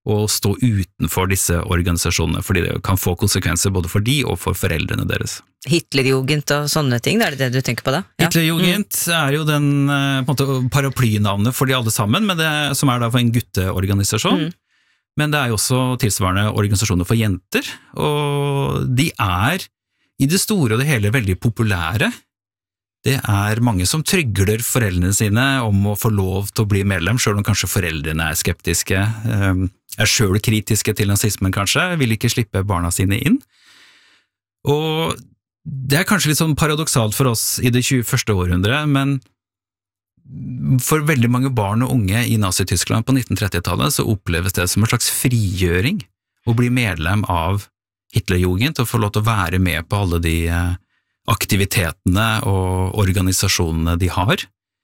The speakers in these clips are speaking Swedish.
å stå utenfor disse organisasjonene, fordi det kan få konsekvenser både for de og for foreldrene deres. Hitlerjugend og sånne ting, det det du tenker på da? Ja. Hitlerjugend jo den på en måte, paraplynavnet for de alle sammen, men som da for en gutteorganisasjon. Men det jo også tilsvarende organisasjoner for jenter, og de i det store og det hele veldig populære. Det mange som trygler foreldrene sine om å få lov til å bli medlem, selv om kanskje foreldrene skeptiske, selv kritiske til nazismen kanskje, vil ikke slippe barna sine inn. Og det kanskje litt sånn paradoksalt for oss i det 21. århundret, men for veldig mange barn og unge i Nazi-Tyskland på 1930-tallet så oppleves det som en slags frigjøring å bli medlem av Hitlerjugend og få lov til å være med på alle de aktivitetene og organisasjonene de har.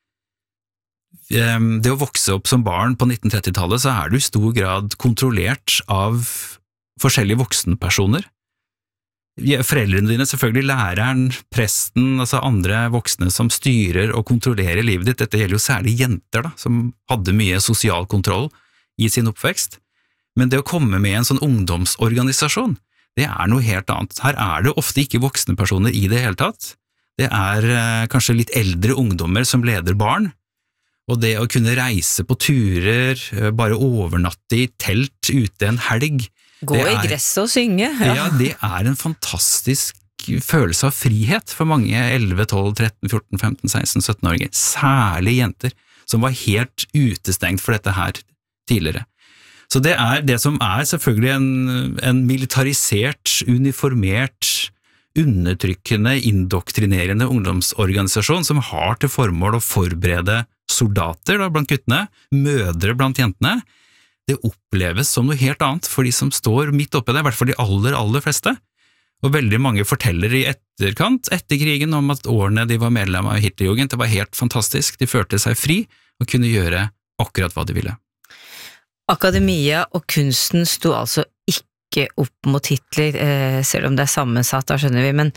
Det å vokse opp som barn på 1930-tallet så du i stor grad kontrollert av forskjellige voksenpersoner. Foreldrene dine, selvfølgelig læreren, presten, altså andre voksne som styrer og kontrollerer livet ditt. Dette gjelder jo særlig jenter da, som hadde mye sosial kontroll i sin oppvekst. Men det å komme med en sånn ungdomsorganisasjon, det noe helt annet. Her det ofte ikke voksne personer i det hele tatt. Det kanskje litt eldre ungdommer som leder barn, og det å kunne reise på turer, bare overnatte i telt ute en helg. Gå i gresset og synge. Ja, det en fantastisk følelse av frihet for mange 11, 12, 13, 14, 15, 16, 17-åringer, særlig jenter, som var helt utestengt for dette her tidligere. Så det det som selvfølgelig en militarisert, uniformert, undertrykkende, indoktrinerende ungdomsorganisasjon som har til formål å forberede soldater da, blant guttene, mødre blant jentene. Det oppleves som noe helt annet for de som står midt oppe det, i hvert fall de aller fleste. Og veldig mange forteller i etterkant, etter krigen, om at årene de var medlem av Hitlerjugend, det var helt fantastisk, de følte seg fri og kunne gjøre akkurat hva de ville. Akademia og kunsten sto altså ikke opp mot Hitler, selv om det sammensatt, da skjønner vi, men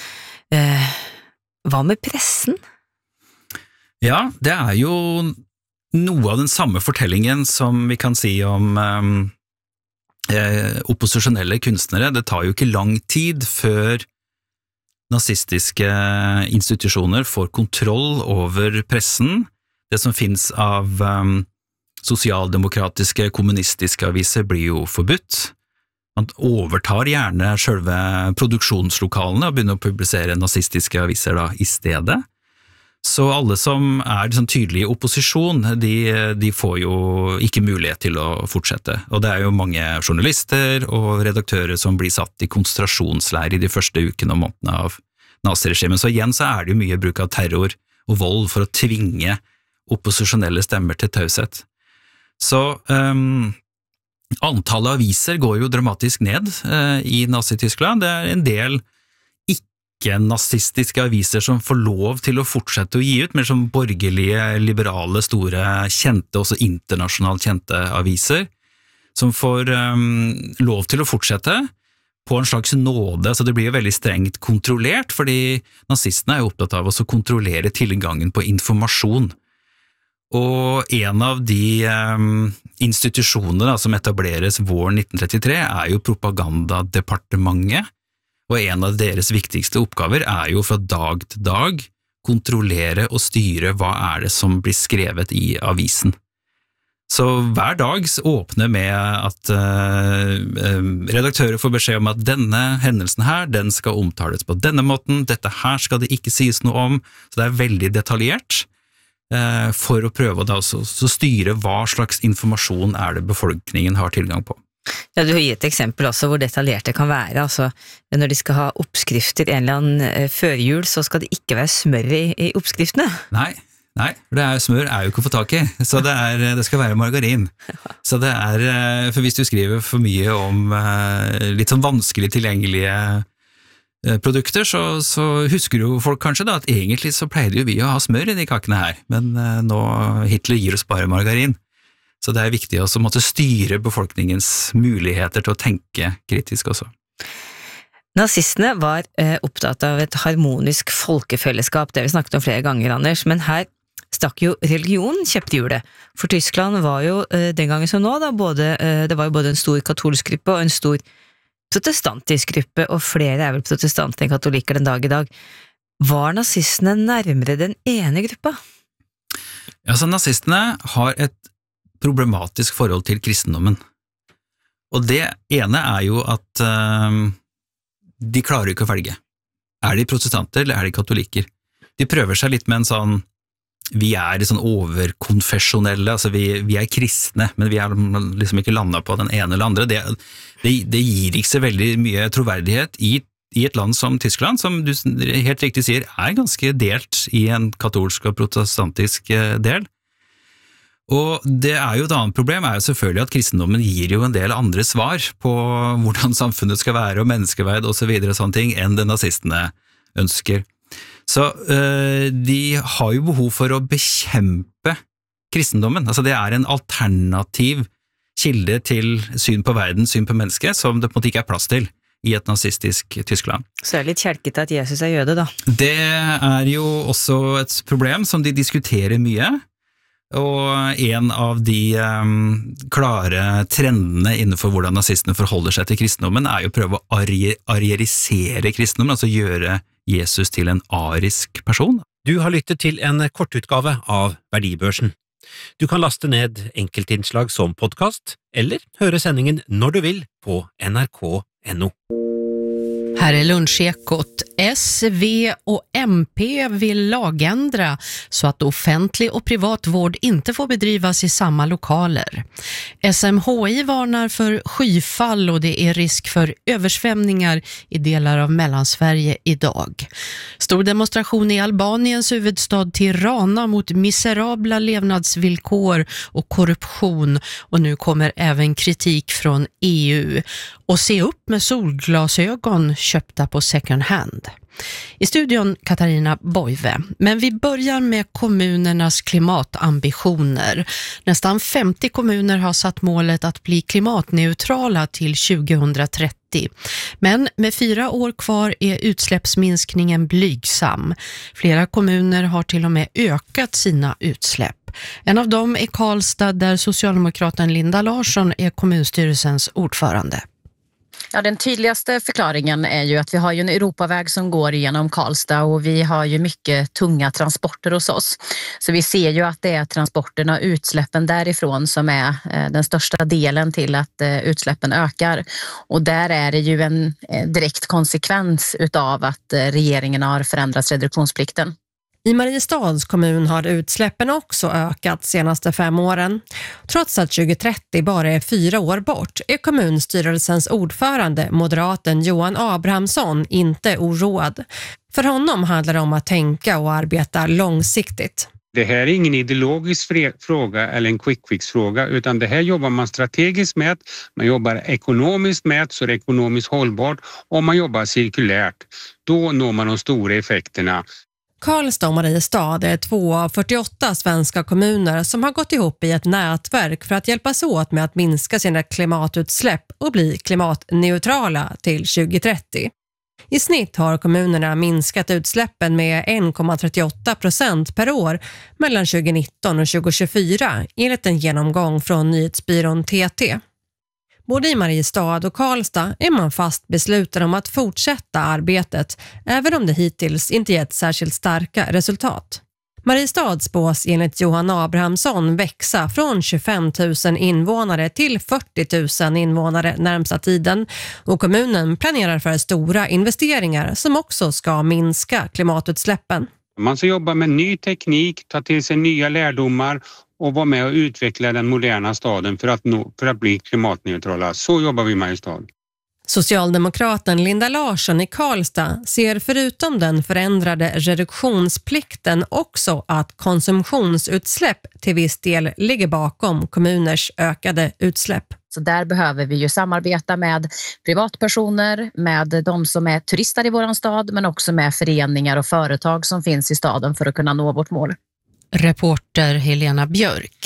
hva med pressen? Ja, det jo noe av den samme fortellingen som vi kan si om opposisjonelle kunstnere. Det tar jo ikke lang tid før nazistiske institusjoner får kontroll over pressen. Det som finnes av sosialdemokratiske, kommunistiske aviser blir jo forbudt. Man overtar gjerne selve produksjonslokalene og begynner å publisere nazistiske aviser da i stedet. Så alle som liksom tydelige i opposisjon, de får jo ikke mulighet til å fortsette. Og det jo mange journalister og redaktører som blir satt i konsentrasjonsleir i de første ukene og månedene av naziregimet. Så igjen så det jo mye bruk av terror og vold for å tvinge opposisjonelle stemmer til taushet. Så antallet aviser går jo dramatisk ned i Nazi-Tyskland. Det en del ikke-nazistiske aviser som får lov til å fortsette å gi ut, men som borgerlige, liberale, store, kjente, også internasjonalt kjente aviser, som får lov til å fortsette på en slags nåde, så det blir jo veldig strengt kontrollert, fordi nazistene jo opptatt av å kontrollere tilgangen på informasjon. Og en av de institusjonene som etableres våren 1933 jo Propagandadepartementet, og en av deres viktigste oppgaver jo fra dag til dag kontrollere og styre hva det som blir skrevet i avisen. Så hver dag åpner med at redaktører får beskjed om at denne hendelsen her, den skal omtales på denne måten, dette her skal det ikke sies noe om, så det veldig detaljert. For å prøve å styre hva slags informasjon det befolkningen har tilgang på. Ja, du har gitt et eksempel også hvor detaljert det kan være, altså når de skal ha oppskrifter en eller annen førjul, så skal det ikke være smør i oppskriftene. Nei, for smør jo ikke å få tak i, så det skal være margarin. Så for hvis du skriver for mye om litt sånn vanskelig tilgjengelige produkter, så husker jo folk kanskje da at egentlig så pleide jo vi å ha smør i de kakene her, men nå Hitler gir oss bare margarin. Så det viktig å måtte styre befolkningens muligheter til å tenke kritisk også. Nazistene var opptatt av et harmonisk folkefellesskap, det vi snakket om flere ganger, Anders, men her stakk jo religion kjepphjulet. For Tyskland var jo den gangen som nå, da, det var jo både en stor katolsk gruppe og en stor protestantisk gruppe, og flere er vel protestanter enn katolikker den dag i dag. Var nazistene nærmere den ene gruppa? Ja, så nazistene har et problematisk forhold til kristendommen. Og det ene er jo at de klarer ikke å velge. Er de protestanter, eller er de katolikker? De prøver seg litt med en sånn, vi er sånn overkonfesjonelle, altså vi er kristne, men vi er liksom ikke landet på den ene eller andre. Det gir ikke så veldig mye troverdighet i et land som Tyskland, som du helt riktig sier, er ganske delt i en katolsk og protestantisk del. Og det er jo et annet problem, er jo selvfølgelig at kristendommen gir jo en del andre svar på hvordan samfunnet skal være, og menneskeverd og så videre og sånne ting, enn det nazistene ønsker. Så de har jo behov for å bekjempe kristendommen, altså det er en alternativ kilde til syn på verden, syn på mennesket, som det på en måte ikke er plass til i et nazistisk Tyskland. Så er det litt kjelket at Jesus er jøde da. Det er jo også et problem som de diskuterer mye, og en av de klare trendene innenfor hvordan nazistene forholder seg til kristendommen er jo å prøve å arierisere kristendommen, altså gjøre Jesus til en arisk person. Du har lyttet til en kortutgave av Verdibørsen. Du kan laste ned enkeltinnslag som podcast, eller høre sendingen når du vil på NRK.no. Här är Lunchekot. S, V och MP vill lagändra så att offentlig och privat vård inte får bedrivas i samma lokaler. SMHI varnar för skyfall och det är risk för översvämningar i delar av Mellansverige idag. Stor demonstration i Albaniens huvudstad Tirana mot miserabla levnadsvillkor och korruption, och nu kommer även kritik från EU. Och se upp med solglasögon köpta på second hand. I studion Katarina Boive, men vi börjar med kommunernas klimatambitioner. Nästan 50 kommuner har satt målet att bli klimatneutrala till 2030. Men med 4 år kvar är utsläppsminskningen blygsam. Flera kommuner har till och med ökat sina utsläpp. En av dem är Karlstad, där socialdemokraten Linda Larsson är kommunstyrelsens ordförande. Ja, den tydligaste förklaringen är ju att vi har ju en Europaväg som går igenom Karlstad och vi har ju mycket tunga transporter hos oss. Så vi ser ju att det är transporterna och utsläppen därifrån som är den största delen till att utsläppen ökar. Och där är det ju en direkt konsekvens utav att regeringen har förändrat reduktionsplikten. I Mariestads kommun har utsläppen också ökat senaste 5 åren. Trots att 2030 bara är 4 år bort är kommunstyrelsens ordförande, moderaten Johan Abrahamsson, inte oroad. För honom handlar det om att tänka och arbeta långsiktigt. Det här är ingen ideologisk fråga eller en quick fix-fråga, utan det här jobbar man strategiskt med, man jobbar ekonomiskt med så det är ekonomiskt hållbart, och man jobbar cirkulärt. Då når man de stora effekterna. Karlstad och Mariestad är 2 av 48 svenska kommuner som har gått ihop i ett nätverk för att hjälpas åt med att minska sina klimatutsläpp och bli klimatneutrala till 2030. I snitt har kommunerna minskat utsläppen med 1,38% per år mellan 2019 och 2024 enligt en genomgång från nyhetsbyrån TT. Både i Mariestad och Karlstad är man fast beslutad om att fortsätta arbetet, även om det hittills inte gett särskilt starka resultat. Mariestad spås enligt Johan Abrahamsson växa från 25 000 invånare till 40 000 invånare närmsta tiden, och kommunen planerar för stora investeringar som också ska minska klimatutsläppen. Man ska jobba med ny teknik, ta till sig nya lärdomar och vara med och utveckla den moderna staden för att bli klimatneutrala. Så jobbar vi i Mariestad. Socialdemokraten Linda Larsson i Karlstad ser förutom den förändrade reduktionsplikten också att konsumtionsutsläpp till viss del ligger bakom kommuners ökade utsläpp. Så där behöver vi ju samarbeta med privatpersoner, med de som är turister i våran stad, men också med föreningar och företag som finns i staden för att kunna nå vårt mål. Reporter Helena Björk.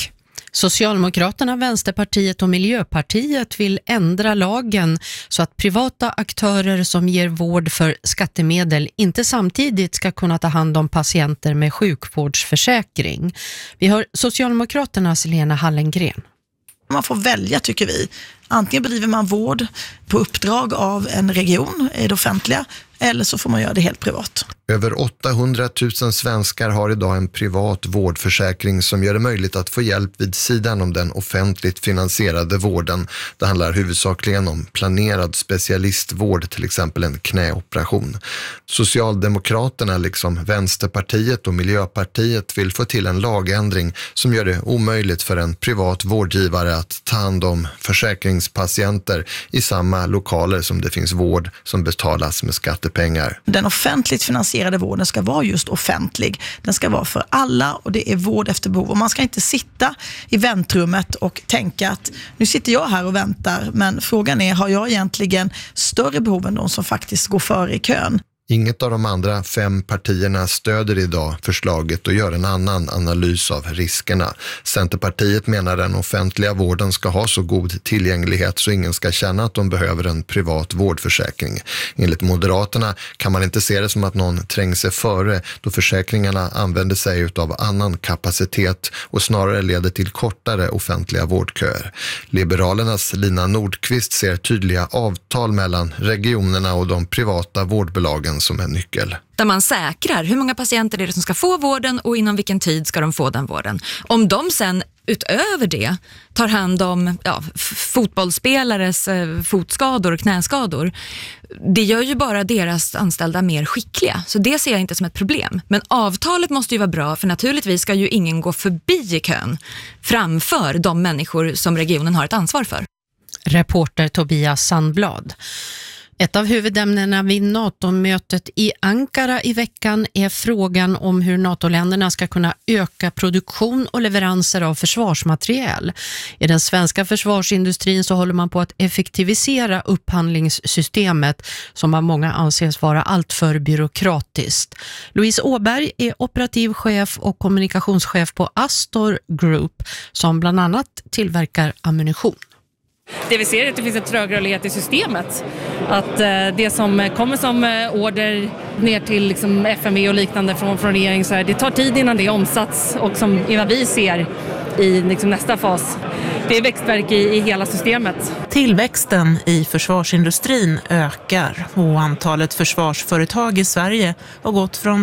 Socialdemokraterna, Vänsterpartiet och Miljöpartiet vill ändra lagen så att privata aktörer som ger vård för skattemedel inte samtidigt ska kunna ta hand om patienter med sjukvårdsförsäkring. Vi hör Socialdemokraternas Lena Hallengren. Man får välja, tycker vi. Antingen bedriver man vård på uppdrag av en region i det offentliga, eller så får man göra det helt privat. Över 800 000 svenskar har idag en privat vårdförsäkring som gör det möjligt att få hjälp vid sidan om den offentligt finansierade vården. Det handlar huvudsakligen om planerad specialistvård, till exempel en knäoperation. Socialdemokraterna liksom Vänsterpartiet och Miljöpartiet vill få till en lagändring som gör det omöjligt för en privat vårdgivare att ta hand om försäkringspatienter i samma lokaler som det finns vård som betalas med skattepengar. Den offentligt finansierade vården ska vara just offentlig. Den ska vara för alla och det är vård efter behov. Och man ska inte sitta i väntrummet och tänka att nu sitter jag här och väntar, men frågan är, har jag egentligen större behov än de som faktiskt går före i kön? Inget av de andra 5 partierna stöder idag förslaget och gör en annan analys av riskerna. Centerpartiet menar att den offentliga vården ska ha så god tillgänglighet så ingen ska känna att de behöver en privat vårdförsäkring. Enligt Moderaterna kan man inte se det som att någon tränger sig före då försäkringarna använder sig av annan kapacitet och snarare leder till kortare offentliga vårdköer. Liberalernas Lina Nordqvist ser tydliga avtal mellan regionerna och de privata vårdbolagen som en nyckel. Där man säkrar hur många patienter är det som ska få vården och inom vilken tid ska de få den vården. Om de sen utöver det tar hand om fotbollsspelares fotskador och knäskador, det gör ju bara deras anställda mer skickliga. Så det ser jag inte som ett problem. Men avtalet måste ju vara bra, för naturligtvis ska ju ingen gå förbi i kön framför de människor som regionen har ett ansvar för. Reporter Tobias Sandblad. Ett av huvudämnena vid NATO-mötet i Ankara i veckan är frågan om hur NATO-länderna ska kunna öka produktion och leveranser av försvarsmateriel. I den svenska försvarsindustrin så håller man på att effektivisera upphandlingssystemet som av många anses vara alltför byråkratiskt. Louise Åberg är operativ chef och kommunikationschef på Astor Group som bland annat tillverkar ammunition. Det vi ser är att det finns en trögrörlighet i systemet. Att det som kommer som order ner till liksom FMV och liknande från regeringen, så här, det tar tid innan det är omsats och som vi ser i liksom nästa fas. Det är växtverk i hela systemet. Tillväxten i försvarsindustrin ökar och antalet försvarsföretag i Sverige har gått från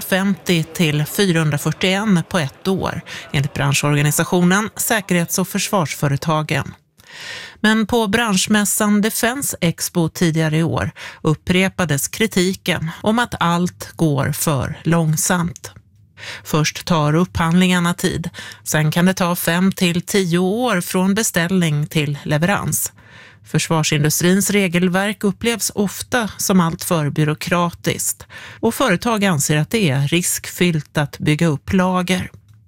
250 till 441 på ett år enligt branschorganisationen Säkerhets- och försvarsföretagen. Men på branschmässan Defense Expo tidigare i år upprepades kritiken om att allt går för långsamt. Först tar upphandlingarna tid, sen kan det ta 5 till 10 år från beställning till leverans. Försvarsindustrins regelverk upplevs ofta som allt för byråkratiskt och företag anser att det är riskfyllt att bygga upp lager.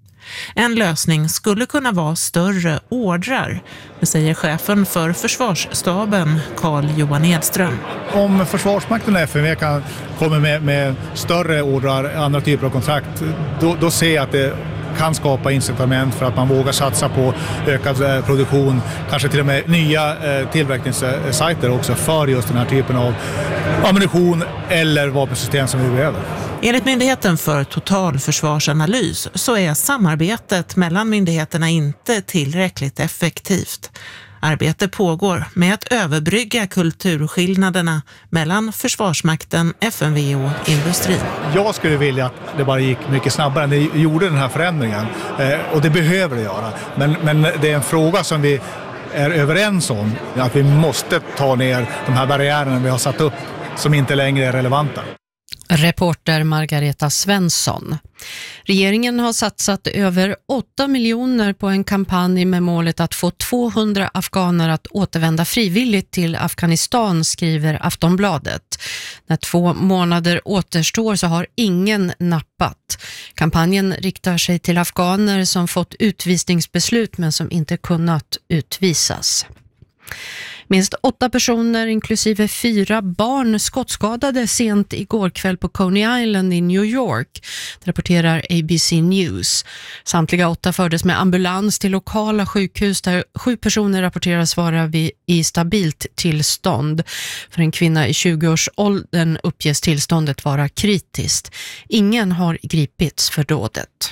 En lösning skulle kunna vara större ordrar, det säger chefen för försvarsstaben Carl-Johan Edström. Om Försvarsmakten och FMV kommer med större ordrar, andra typer av kontrakt, då ser jag att det kan skapa incitament för att man vågar satsa på ökad produktion, kanske till och med nya tillverkningssajter också för just den här typen av ammunition eller vapensystem som vi behöver. Enligt Myndigheten för totalförsvarsanalys så är samarbetet mellan myndigheterna inte tillräckligt effektivt. Arbete pågår med att överbrygga kulturskillnaderna mellan Försvarsmakten, FMV och industrin. Jag skulle vilja att det bara gick mycket snabbare än det gjorde den här förändringen. Och det behöver det göra. Men det är en fråga som vi är överens om. Att vi måste ta ner de här barriärerna vi har satt upp som inte längre är relevanta. Reporter Margareta Svensson. Regeringen har satsat över 8 miljoner på en kampanj med målet att få 200 afghaner att återvända frivilligt till Afghanistan, skriver Aftonbladet. När 2 månader återstår så har ingen nappat. Kampanjen riktar sig till afghaner som fått utvisningsbeslut men som inte kunnat utvisas. Minst 8 personer, inklusive 4 barn, skottskadade sent igår kväll på Coney Island i New York, rapporterar ABC News. Samtliga 8 fördes med ambulans till lokala sjukhus där 7 personer rapporteras vara i stabilt tillstånd. För en kvinna i 20-årsåldern uppges tillståndet vara kritiskt. Ingen har gripits för dådet.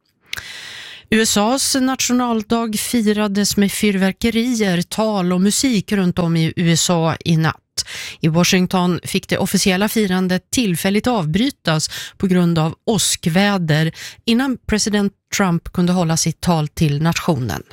USAs nationaldag firades med fyrverkerier, tal och musik runt om i USA i natt. I Washington fick det officiella firandet tillfälligt avbrytas på grund av åskväder innan president Trump kunde hålla sitt tal till nationen.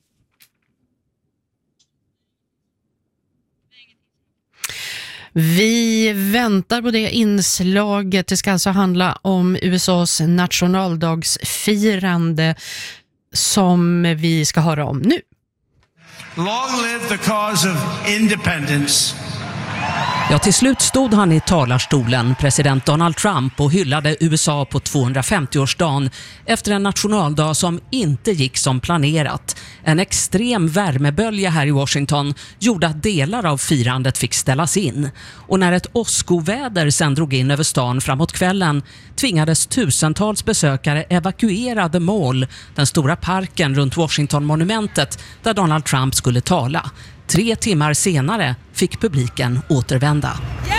Vi väntar på det inslaget. Det ska alltså handla om USAs nationaldagsfirande som vi ska höra om nu. Long live the cause of independence. Ja, till slut stod han i talarstolen, president Donald Trump, och hyllade USA på 250-årsdagen efter en nationaldag som inte gick som planerat. En extrem värmebölja här i Washington gjorde att delar av firandet fick ställas in. Och när ett åskoväder sen drog in över stan framåt kvällen tvingades tusentals besökare evakuera The Mall, den stora parken runt Washington-monumentet där Donald Trump skulle tala. 3 timmar senare fick publiken återvända.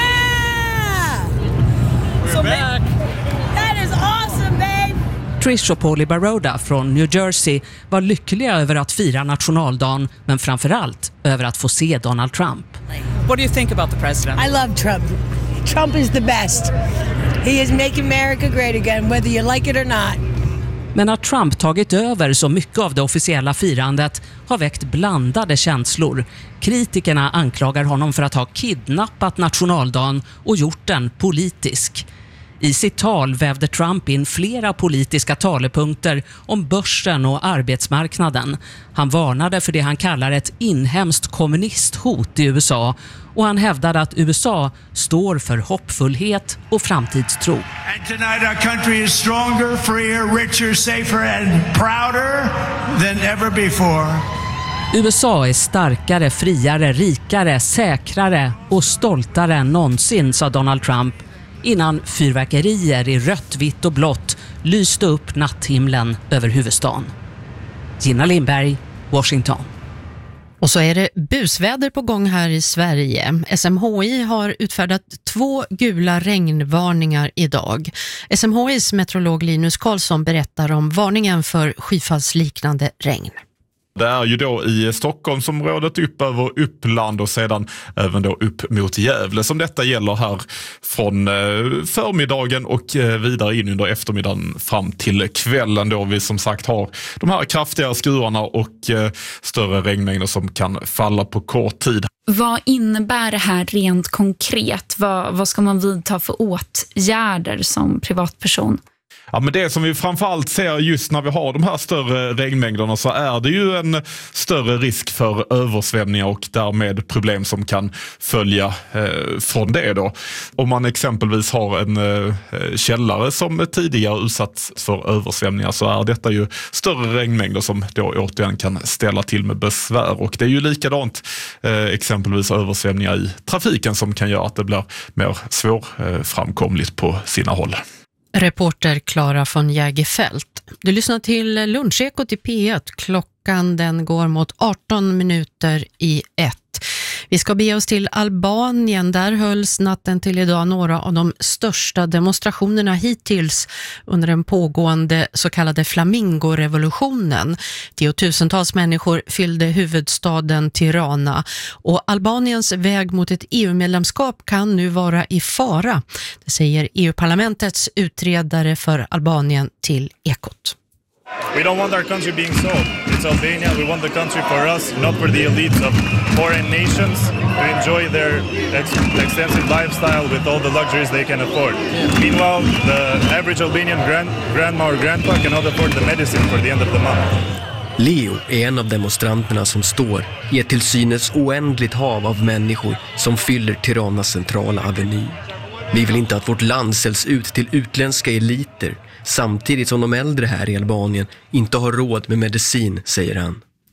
We're back. That is awesome, babe. Trish och Paulie Baroda från New Jersey var lyckliga över att fira nationaldagen, men framförallt över att få se Donald Trump. What do you think about the president? I love Trump. Trump is the best. He is making America great again, whether you like it or not. Men att Trump tagit över så mycket av det officiella firandet har väckt blandade känslor. Kritikerna anklagar honom för att ha kidnappat nationaldagen och gjort den politisk. I sitt tal vävde Trump in flera politiska talepunkter om börsen och arbetsmarknaden. Han varnade för det han kallar ett inhemskt kommunisthot i USA, och han hävdade att USA står för hoppfullhet och framtidstro. And tonight our country is stronger, freer, richer, safer and prouder than ever before. USA är starkare, friare, rikare, säkrare och stoltare än någonsin, sa Donald Trump, innan fyrverkerier i rött, vitt och blått lyste upp natthimlen över huvudstaden. Gina Lindberg, Washington. Och så är det busväder på gång här i Sverige. SMHI har utfärdat 2 gula regnvarningar idag. SMHIs meteorolog Linus Karlsson berättar om varningen för skyfallsliknande regn. Det är ju då i Stockholmsområdet upp över Uppland och sedan även då upp mot Gävle som detta gäller här från förmiddagen och vidare in under eftermiddagen fram till kvällen då vi som sagt har de här kraftiga skurarna och större regnmängder som kan falla på kort tid. Vad innebär det här rent konkret? Vad ska man vidta för åtgärder som privatperson? Ja, men det som vi framförallt ser just när vi har de här större regnmängderna så är det ju en större risk för översvämningar och därmed problem som kan följa från det då. Om man exempelvis har en källare som tidigare utsatts för översvämningar så är detta ju större regnmängder som då återigen kan ställa till med besvär, och det är ju likadant exempelvis översvämningar i trafiken som kan göra att det blir mer svårframkomligt på sina håll. Reporter Clara von Jägerfelt. Du lyssnar till Lunchekot i P1. Klockan den går mot 18 minuter i 1. Vi ska bege oss till Albanien. Där hölls natten till idag några av de största demonstrationerna hittills under den pågående så kallade Flamingorevolutionen. Tiotusentals människor fyllde huvudstaden Tirana, och Albaniens väg mot ett EU-medlemskap kan nu vara i fara. Det säger EU-parlamentets utredare för Albanien till Ekot. We don't want our country being sold. It's Albania. We want the country for us, not for the elites of foreign nations to enjoy their extensive lifestyle with all the luxuries they can afford. Meanwhile, the average Albanian grandma or grandpa cannot afford the medicine for the end of the month. Leo är en av demonstranterna som står i ett till synes oändligt hav av människor som fyller Tiranas centrala aveny. Vi vill inte att vårt land säljs ut till utländska eliter, samtidigt som de äldre här i Albanien inte har råd med medicin, säger han.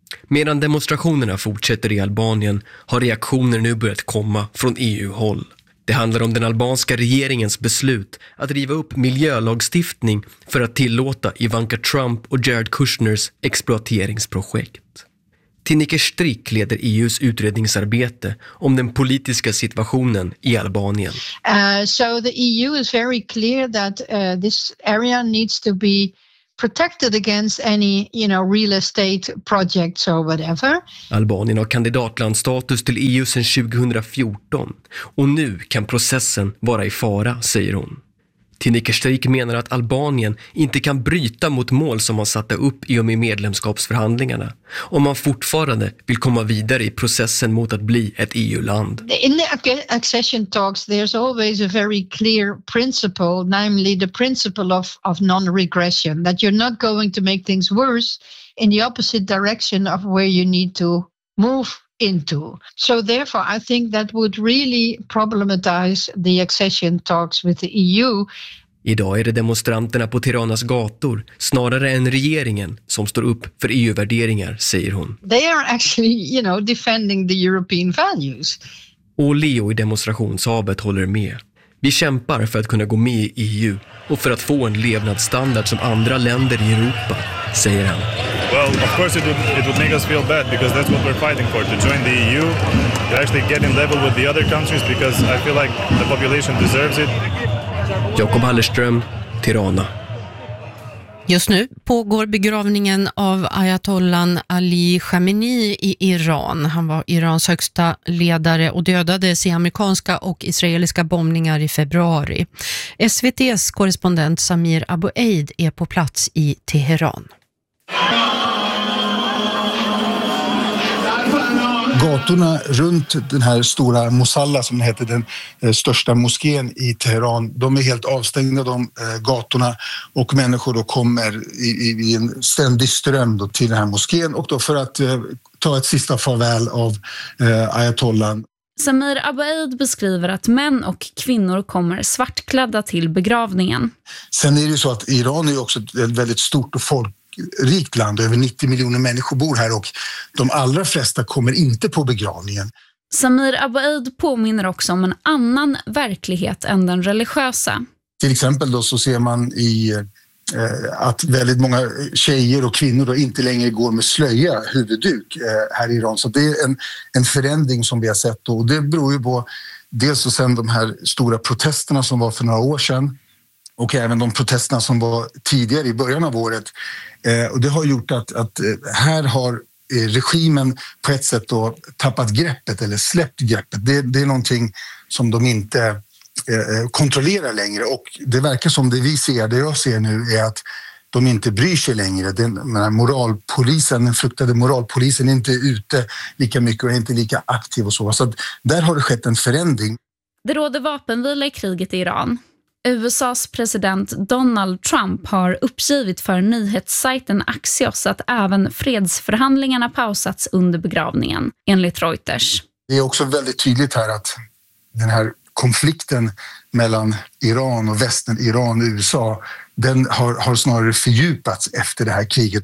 Medan demonstrationerna fortsätter i Albanien har reaktioner nu börjat komma från EU-håll. Det handlar om den albanska regeringens beslut att riva upp miljölagstiftning för att tillåta Ivanka Trump och Jared Kushners exploateringsprojekt. Tineke Strik leder EUs utredningsarbete om den politiska situationen i Albanien. So the EU is very clear that this area needs to be protected against any, real estate projects or whatever. Albanien har kandidatlandstatus till EU sedan 2014 och nu kan processen vara i fara, säger hon. Tineke Strik menar att Albanien inte kan bryta mot mål som man satte upp i och med medlemskapsförhandlingarna om man fortfarande vill komma vidare i processen mot att bli ett EU-land. In the accession talks there's always a very clear principle, namely the principle of non-regression, that you're not going to make things worse in the opposite direction of where you need to move into. So therefore I think that would really problematize the accession talks with the EU. Idag är det demonstranterna på Tiranas gator snarare än regeringen som står upp för EU-värderingar, säger hon. They are actually, defending the European values. Och Leo i demonstrationshavet håller med. Vi kämpar för att kunna gå med i EU och för att få en levnadsstandard som andra länder i Europa, säger han. Well, of course it would make us feel bad because that's what we're fighting for, to join the EU, to actually get in level with the other countries because I feel like the population deserves it. Jakob Hallerström, Tirana. Just nu pågår begravningen av ayatollan Ali Khamenei i Iran. Han var Irans högsta ledare och dödades i amerikanska och israeliska bombningar i februari. SVT:s korrespondent Samir Abu Eid är på plats i Teheran. Gatorna runt den här stora Mosalla, som heter den största moskén i Teheran, de är helt avstängda, de gatorna, och människor då kommer i en ständig ström då till den här moskén och då för att ta ett sista farväl av ayatollan. Samir Abu Eid beskriver att män och kvinnor kommer svartklädda till begravningen. Sen är det ju så att Iran är också ett väldigt stort och folkrikt land. Över 90 miljoner människor bor här och de allra flesta kommer inte på begravningen. Samir Abu Eid påminner också om en annan verklighet än den religiösa. Till exempel då så ser man att väldigt många tjejer och kvinnor då inte längre går med slöja, huvudduk här i Iran. Så det är en förändring som vi har sett, och det beror ju på dels och sen de här stora protesterna som var för några år sedan och även de protesterna som var tidigare i början av året. Och det har gjort att här har regimen på ett sätt då tappat greppet eller släppt greppet. Det är någonting som de inte kontrollerar längre, och det verkar som det jag ser nu är att de inte bryr sig längre. Den fruktade moralpolisen är inte ute lika mycket och är inte lika aktiv och så. Så att där har det skett en förändring. Det råder vapenvila i kriget i Iran. USAs president Donald Trump har uppgivit för nyhetssajten Axios att även fredsförhandlingarna pausats under begravningen, enligt Reuters. Det är också väldigt tydligt här att den här konflikten mellan Iran och västern, Iran och USA, den har snarare fördjupats efter det här kriget.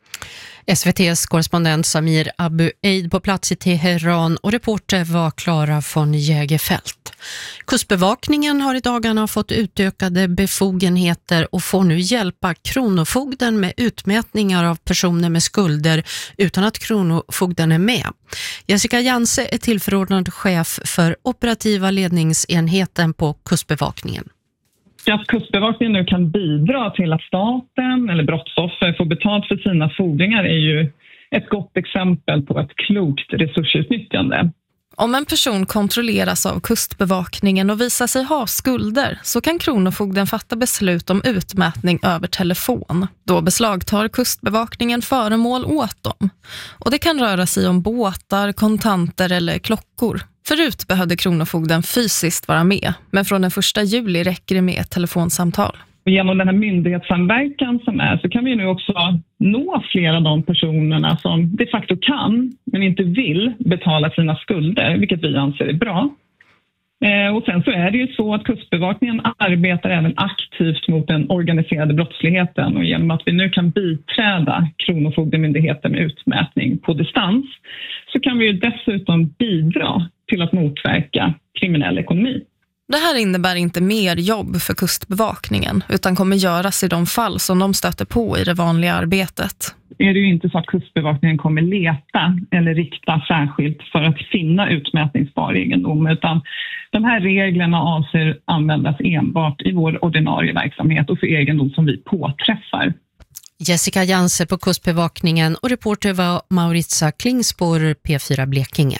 SVT:s korrespondent Samir Abu Eid på plats i Teheran och reporter var Klara von Jägerfält. Kustbevakningen har i dagarna fått utökade befogenheter och får nu hjälpa kronofogden med utmätningar av personer med skulder utan att kronofogden är med. Jessica Janse är tillförordnad chef för operativa ledningsenheten på Kustbevakningen. Att Kustbevakningen nu kan bidra till att staten eller brottsoffer får betalt för sina fordringar är ju ett gott exempel på ett klokt resursutnyttjande. Om en person kontrolleras av Kustbevakningen och visar sig ha skulder så kan kronofogden fatta beslut om utmätning över telefon. Då beslagtar Kustbevakningen föremål åt dem. Och det kan röra sig om båtar, kontanter eller klockor. Förut behövde kronofogden fysiskt vara med, men från den 1 juli räcker det med ett telefonsamtal. Genom den här myndighetssamverkan som är så kan vi nu också nå flera av de personerna som de facto kan men inte vill betala sina skulder, vilket vi anser är bra. Och sen så är det ju så att Kustbevakningen arbetar även aktivt mot den organiserade brottsligheten, och genom att vi nu kan biträda Kronofogdemyndigheten med utmätning på distans så kan vi ju dessutom bidra till att motverka kriminell ekonomi. Det här innebär inte mer jobb för Kustbevakningen utan kommer göras i de fall som de stöter på i det vanliga arbetet. Är det ju inte så att Kustbevakningen kommer leta eller rikta särskilt för att finna utmätningsbar egendom, utan de här reglerna avser användas enbart i vår ordinarie verksamhet och för egendom som vi påträffar. Jessica Janse på Kustbevakningen och reporter var Mauritia Klingspor, P4 Blekinge.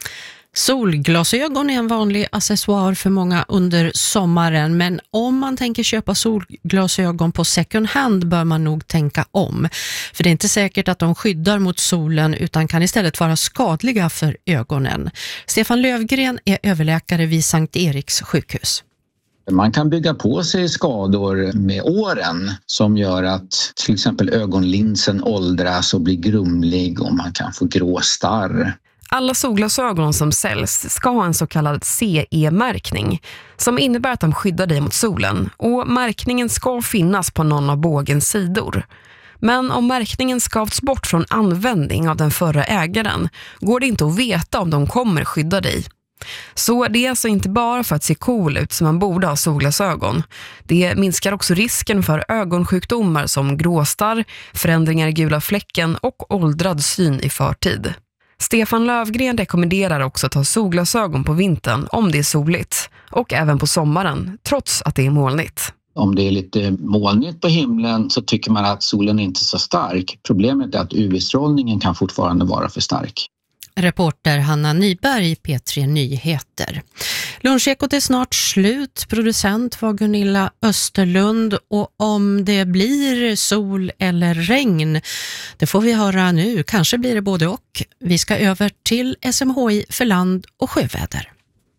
Solglasögon är en vanlig accessoar för många under sommaren, men om man tänker köpa solglasögon på second hand bör man nog tänka om. För det är inte säkert att de skyddar mot solen utan kan istället vara skadliga för ögonen. Stefan Lövgren är överläkare vid Sankt Eriks sjukhus. Man kan bygga på sig skador med åren som gör att till exempel ögonlinsen åldras och blir grumlig och man kan få grå starr. Alla solglasögon som säljs ska ha en så kallad CE-märkning som innebär att de skyddar dig mot solen, och märkningen ska finnas på någon av bågens sidor. Men om märkningen skavts bort från användning av den förra ägaren går det inte att veta om de kommer skydda dig. Så det är alltså inte bara för att se cool ut som man borde ha solglasögon. Det minskar också risken för ögonsjukdomar som gråstarr, förändringar i gula fläcken och åldrad syn i förtid. Stefan Lövgren rekommenderar också att ha solglasögon på vintern om det är soligt och även på sommaren trots att det är molnigt. Om det är lite molnigt på himlen så tycker man att solen inte är så stark. Problemet är att UV-strålningen kan fortfarande vara för stark. Reporter Hanna Nyberg, P3 Nyheter. Lunchekot är snart slut. Producent var Gunilla Österlund, och om det blir sol eller regn, det får vi höra nu. Kanske blir det både och. Vi ska över till SMHI för land- och sjöväder.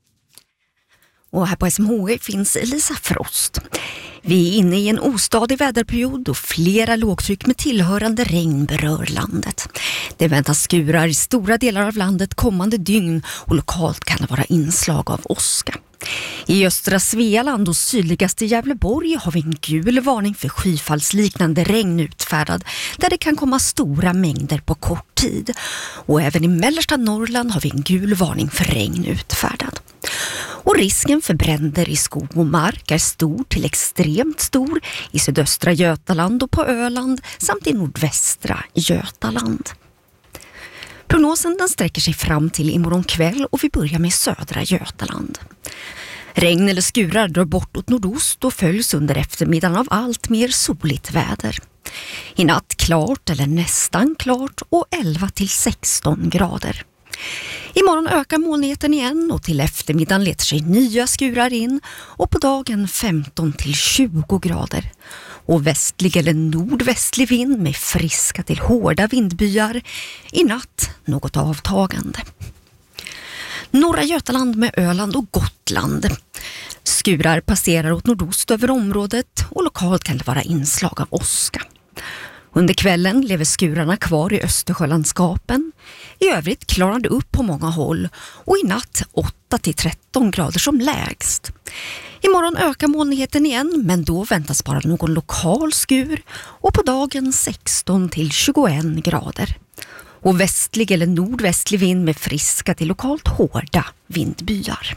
Och här på SMHI finns Elisa Frost. Vi är inne i en ostadig väderperiod och flera lågtryck med tillhörande regn berör landet. Det väntas skurar i stora delar av landet kommande dygn och lokalt kan det vara inslag av åska. I östra Svealand och sydligaste Gävleborg har vi en gul varning för skyfallsliknande regn utfärdad där det kan komma stora mängder på kort tid. Och även i mellersta Norrland har vi en gul varning för regn utfärdad. Och risken för bränder i skog och mark är stor till extremt stor i sydöstra Götaland och på Öland samt i nordvästra Götaland. Prognosen den sträcker sig fram till imorgon kväll och vi börjar med södra Götaland. Regn eller skurar drar bort åt nordost och följs under eftermiddagen av allt mer soligt väder. I natt klart eller nästan klart och 11 till 16 grader. Imorgon ökar molnigheten igen och till eftermiddagen letar sig nya skurar in och på dagen 15 till 20 grader. Och västlig eller nordvästlig vind med friska till hårda vindbyar. I natt något avtagande. Norra Götaland med Öland och Gotland. Skurar passerar åt nordost över området och lokalt kan det vara inslag av åska. Under kvällen lever skurarna kvar i Östersjölandskapen. I övrigt klarar det upp på många håll och i natt 8 till 13 grader som lägst. Imorgon ökar molnigheten igen men då väntas bara någon lokal skur och på dagen 16 till 21 grader. Och västlig eller nordvästlig vind med friska till lokalt hårda vindbyar.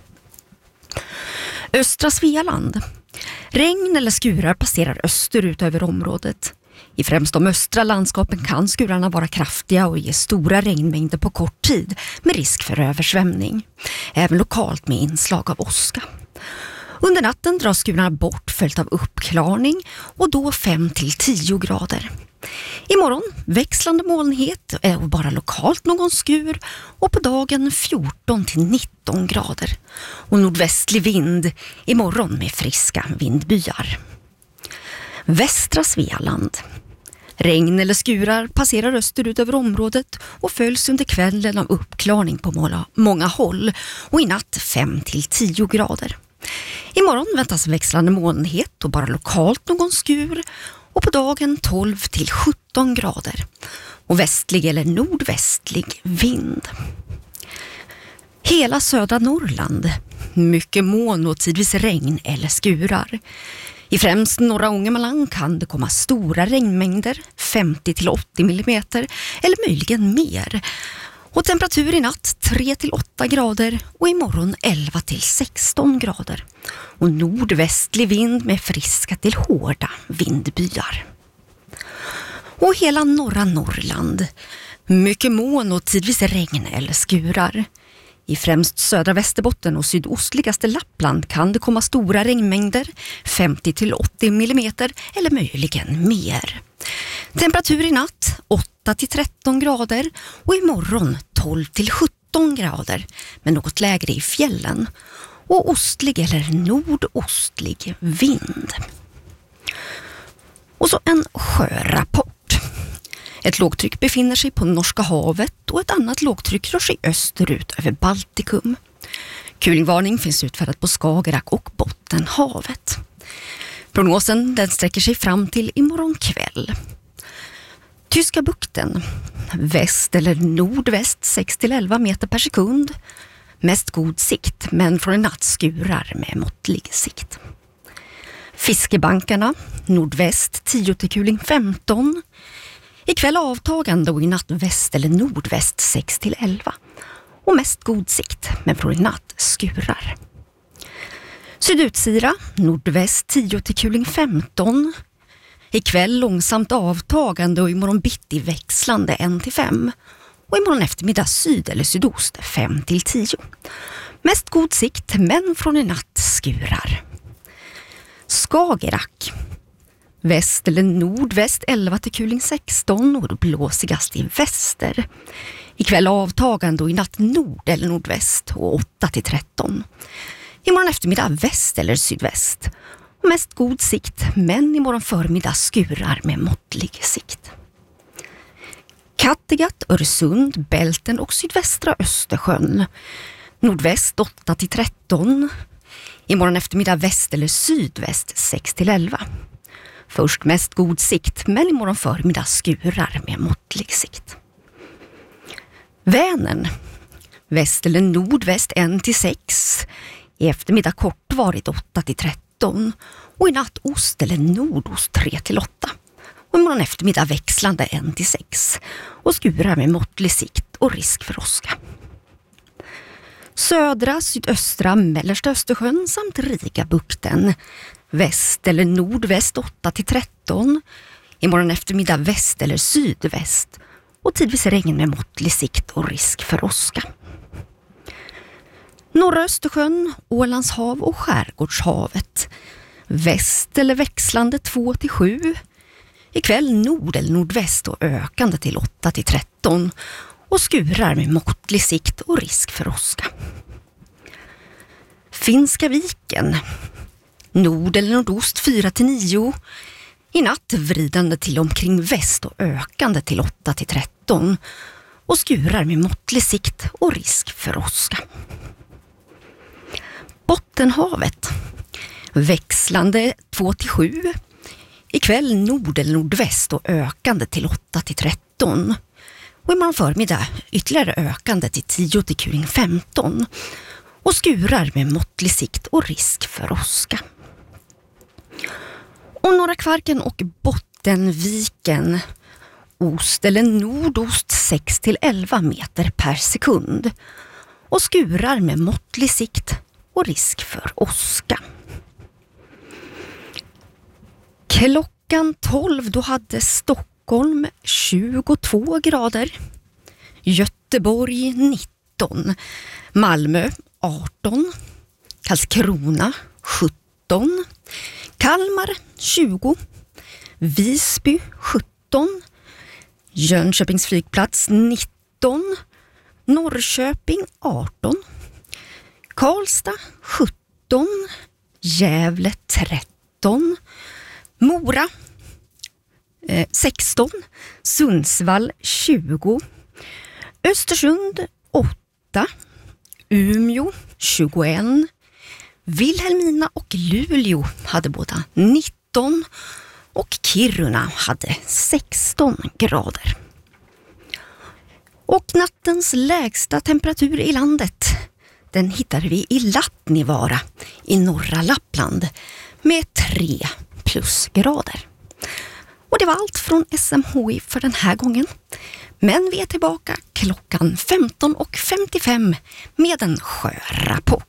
Östra Svealand. Regn eller skurar passerar österut över området. I främst de östra landskapen kan skurarna vara kraftiga och ge stora regnmängder på kort tid med risk för översvämning. Även lokalt med inslag av åska. Under natten dras skurarna bort följt av uppklarning och då 5 till 10 grader. Imorgon växlande molnighet och bara lokalt någon skur och på dagen 14 till 19 grader. Och nordvästlig vind imorgon med friska vindbyar. Västra Svealand. Regn eller skurar passerar österut över området och följs under kvällen av uppklarning på många håll och i natt 5 till 10 grader. Imorgon väntas växlande molnighet och bara lokalt någon skur och på dagen 12 till 17 grader och västlig eller nordvästlig vind. Hela södra Norrland. mycket moln och tidvis regn eller skurar. I främst norra Ångermanland kan det komma stora regnmängder, 50-80 mm eller möjligen mer. Och temperatur i natt 3-8 grader och imorgon 11-16 grader. Och nordvästlig vind med friska till hårda vindbyar. Och hela norra Norrland, mycket moln och tidvis regn eller skurar. I främst södra Västerbotten och sydostligaste Lappland kan det komma stora regnmängder, 50-80 mm eller möjligen mer. Temperatur i natt 8-13 grader och imorgon 12-17 grader, men något lägre i fjällen. Och ostlig eller nordostlig vind. Och så en sjörapport. Ett lågtryck befinner sig på Norska havet och ett annat lågtryck rör sig österut över Baltikum. Kulingvarning finns utfärdat på Skagerrak och Bottenhavet. Prognosen den sträcker sig fram till imorgon kväll. Tyska bukten, väst eller nordväst 6-11 meter per sekund. Mest god sikt, men från en natt skurar med måttlig sikt. Fiskebankarna, nordväst 10 till kuling 15. Ikväll avtagande och i natt väst eller nordväst 6-11. Och mest god sikt, men från en natt skurar. Sydutsira, nordväst 10 till kuling 15. Ikväll långsamt avtagande och imorgon bitti växlande 1-5. Och imorgon eftermiddag syd eller sydost 5-10. Mest god sikt, men från en natt skurar. Skagerrak. Väst eller nordväst 11 till kuling 16 och blåsigast i väster. Ikväll avtagande och i natt nord eller nordväst och 8-13. Imorgon eftermiddag väst eller sydväst. Och mest god sikt, men imorgon förmiddag skurar med måttlig sikt. Kattegatt, Öresund, Bälten och sydvästra Östersjön. Nordväst 8-13. Imorgon eftermiddag väst eller sydväst 6-11. Först mest god sikt, men imorgon förmiddag skurar med måttlig sikt. Vänern, väst eller nordväst 1-6. I eftermiddag kortvarigt 8-13. Och i natt ost eller nordost 3-8. Och imorgon eftermiddag växlande 1-6. Och skurar med måttlig sikt och risk för åska. Södra, sydöstra, mellersta Östersjön samt Rigabukten. Väst eller nordväst 8-13. Imorgon eftermiddag väst eller sydväst. Och tidvis regn med måttlig sikt och risk för åska. Norra Östersjön, Ålands hav och Skärgårdshavet. Väst eller växlande 2-7. Ikväll nord eller nordväst och ökande till 8-13. Och skurar med måttlig sikt och risk för åska. Finska viken. Nord eller nordost 4-9. I natt vridande till omkring väst och ökande till 8-13. Och skurar med måttlig sikt och risk för åska. Bottenhavet. Växlande 2-7. Ikväll nord eller nordväst och ökande till 8-13. Och imorgon förmiddag ytterligare ökande till 10 till kuling 15. Och skurar med måttlig sikt och risk för åska. Och Norra Kvarken och Bottenviken. Ost eller nordost 6-11 meter per sekund. Och skurar med måttlig sikt och risk för åska. Klockan 12 då hade Stockholm 22 grader. Göteborg 19. Malmö 18. Karlskrona 17. Kalmar 20. Visby 17. Jönköpings flygplats 19. Norrköping 18. Karlstad 17. Gävle 13. Mora 16. Sundsvall 20. Östersund 8. Umeå 21. Vilhelmina och Luleå hade båda 19 och Kiruna hade 16 grader. Och nattens lägsta temperatur i landet Den hittade vi i Lattnivaara i norra Lappland med 3+ grader. Och det var allt från SMHI för den här gången. Men vi är tillbaka klockan 15:55 med en sjörapport.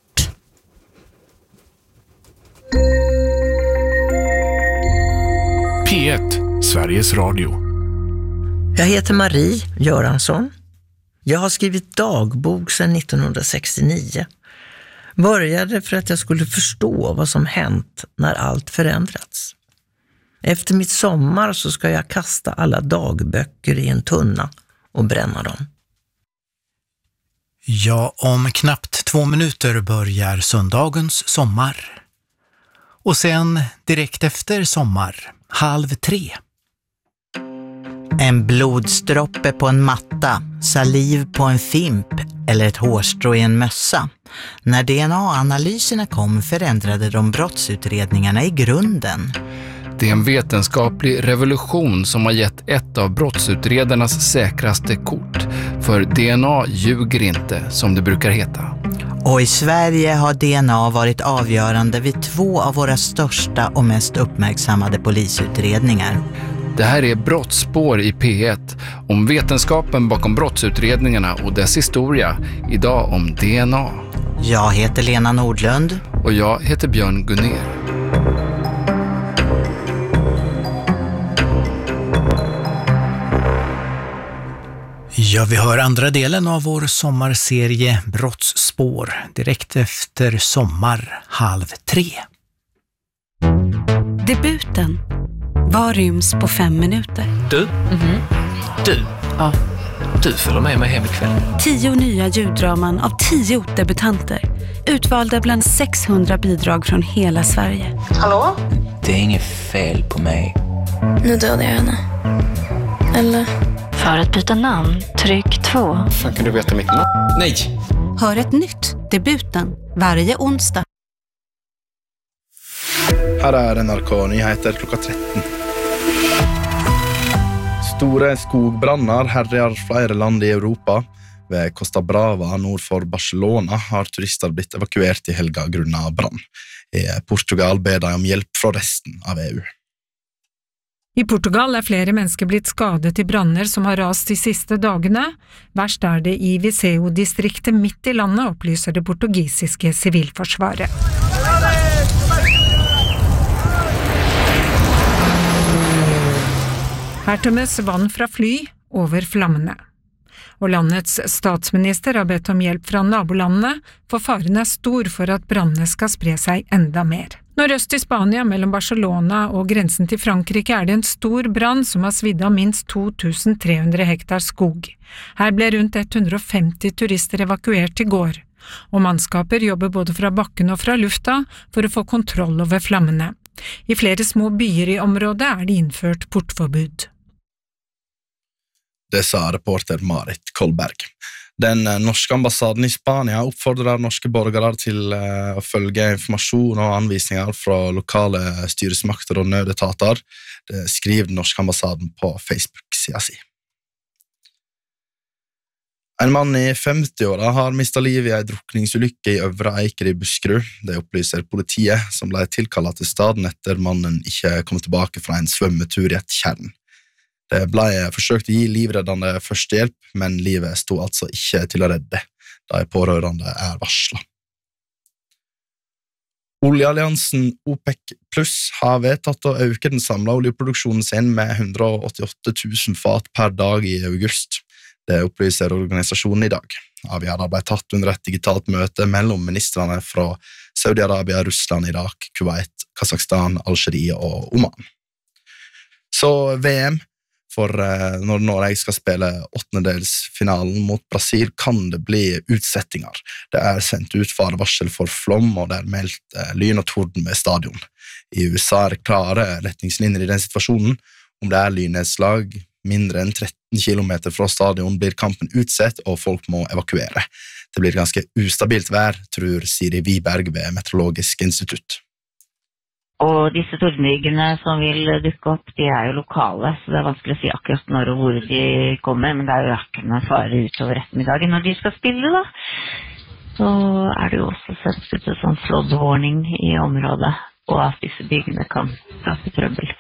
P1, Sveriges Radio. Jag heter Marie Göransson. Jag har skrivit dagbok sedan 1969. Började för att jag skulle förstå vad som hänt när allt förändrats. Efter mitt sommar så ska jag kasta alla dagböcker i en tunna och bränna dem. Ja, om knappt 2 minuter börjar söndagens sommar. Och sen direkt efter sommar, 2:30. En blodsdroppe på en matta, saliv på en fimp eller ett hårstrå i en mössa. När DNA-analyserna kom förändrade de brottsutredningarna i grunden. Det är en vetenskaplig revolution som har gett ett av brottsutredarnas säkraste kort. För DNA ljuger inte, som det brukar heta. Och i Sverige har DNA varit avgörande vid 2 av våra största och mest uppmärksammade polisutredningar. Det här är Brottsspår i P1 om vetenskapen bakom brottsutredningarna och dess historia. Idag om DNA. Jag heter Lena Nordlund. Och jag heter Björn Gunner. Ja, vi hör andra delen av vår sommarserie Brottsspår direkt efter sommar 2:30. Debuten. Vad ryms på 5 minuter? Du? Du? Ja. Du följer med mig hem ikväll. 10 nya ljuddraman av 10 debutanter. Utvalda bland 600 bidrag från hela Sverige. Hallå? Det är inget fel på mig. Nu dödar jag henne. Eller? För att byta namn, tryck 2. Fan, kan du veta mitt namn? Nej! Hör ett nytt, debuten, varje onsdag. Her er NRK-nyheter klokka 13. Store skogbranner herjer flere land i Europa. Ved Costa Brava nord for Barcelona har turister blitt evakuert i helga grunnet brann. I Portugal ber de om hjelp fra resten av EU. I Portugal er flere mennesker blitt skadet i branner som har rast de siste dagene. Verst er det i Viseu-distriktet midt i landet, opplyser det portugisiske sivilforsvaret. Her tømmes vann fra fly over flammene. Og landets statsminister har bedt om hjelp fra nabolandene, for faren er stor for at brannene skal spre seg enda mer. Nordøst i Spania, mellom Barcelona og grensen til Frankrike, er det en stor brann som har svidd av minst 2300 hektar skog. Her ble rundt 150 turister evakuert i går, og mannskaper jobber både fra bakken og fra lufta for å få kontroll over flammene. I flere små byer i området er det innført portforbud. Det sa reporter Marit Kolberg. Den norske ambassaden i Spania oppfordrer norske borgere til å følge informasjon og anvisninger fra lokale styresmakter og nødetater. Det skriver den norske ambassaden på Facebook-sida si. En mann i 50-åra har mistet livet i en drukningsulykke i Øvre Eiker i Buskerud. Det opplyser politiet, som ble tilkallet til staden etter mannen ikke kom tilbake fra en svømmetur i et tjern. Det ble forsøkt å gi livreddende førstehjelp, men livet sto altså ikke til å redde. De pårørende er varslet. Oljealliansen OPEC Plus har vedtatt å øke den samlede oljeproduksjonen sin med 188 000 fat per dag i august. Det opplyser organisasjonen i dag. Avgjørelsen ble tatt under et digitalt møte mellom ministrene fra Saudi-Arabia, Russland, Irak, Kuwait, Kazakhstan, Algerie og Oman. Så VM. For når Norge skal spille 8-delsfinalen mot Brasil, kan det bli utsettinger. Det er sendt ut farevarsel for flom, og det er meldt lyn og torden ved stadion. I USA er det klare retningslinjer i den situasjonen. Om det er lynnedslag mindre enn 13 kilometer fra stadion, blir kampen utsett, og folk må evakuere. Det blir ganske ustabilt vær, tror Siri Wiberg ved Meteorologisk institutt. Og disse tordenbygene som vil dukke opp, de er jo lokale, så det er vanskelig å si akkurat når og hvor de kommer, men det er jo ikke noe fare utover ettermiddagen når de skal spille da. Så det jo også sendt ut en sånn floodwarning i området, og at disse byggene kan skape trøbbel.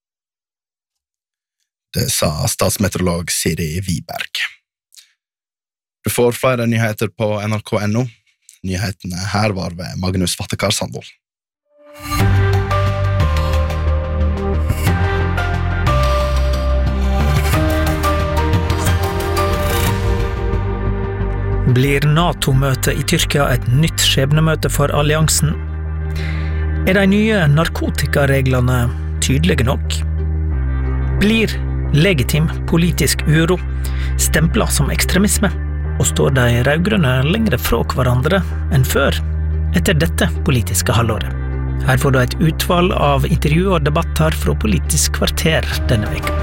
Det sa statsmeteorolog Siri Wiberg. Du får flere nyheter på nrk.no. Nyhetene her var ved Magnus Vattekar Sandvold. Blir NATO-møtet i Tyrkia et nytt skjebnemøte for alliansen? Er de nye narkotikareglene tydelige nok? Blir legitim politisk uro stemplet som ekstremisme? Og står de rødgrønne lengre fra hverandre enn før etter dette politiske halvåret? Her får du et utvalg av intervju og debatter fra Politisk kvarter denne veka.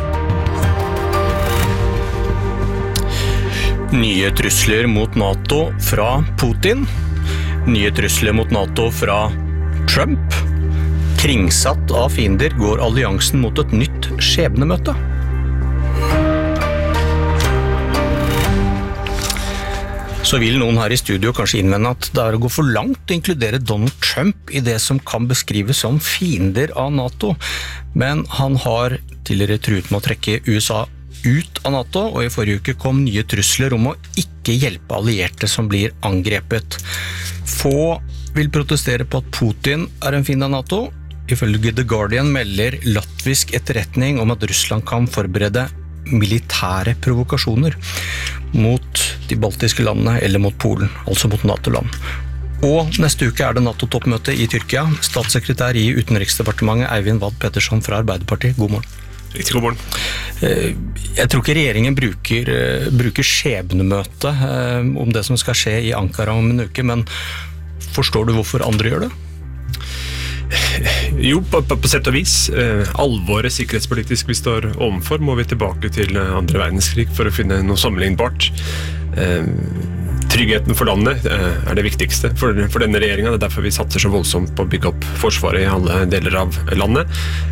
Nye trusler mot NATO fra Putin. Nye trusler mot NATO fra Trump. Kringsatt av fiender går alliansen mot et nytt skjebnemøte. Så vil noen her i studio kanskje innvende at det er å gå for langt å inkludere Donald Trump i det som kan beskrives som fiender av NATO. Men han har tidligere truet med å trekke USA ut av NATO, og i forrige uke kom nye trusler om å ikke hjelpe allierte som blir angrepet. Få vil protestere på at Putin er en fiende av NATO. Ifølge The Guardian melder latvisk etterretning om at Russland kan forberede militære provokasjoner mot de baltiske landene eller mot Polen, altså mot NATO-land. Og neste uke er det NATO-toppmøte i Tyrkia. Statssekretær i Utenriksdepartementet Eivind Vad Pettersson fra Arbeiderpartiet, god morgen. Riktig god morgen. Jeg tror ikke regjeringen bruker skjebnemøte om det som skal skje i Ankara om en uke, men forstår du hvorfor andre gjør det? Jo, på sett og vis. Alvoret sikkerhetspolitisk vi står overfor, må vi tilbake til andre verdenskrig for å finne noe sammenlignbart. Tryggheten for landet er det viktigste for denne regjeringen. Det er derfor vi satser så voldsomt på å bygge opp forsvaret i alle deler av landet.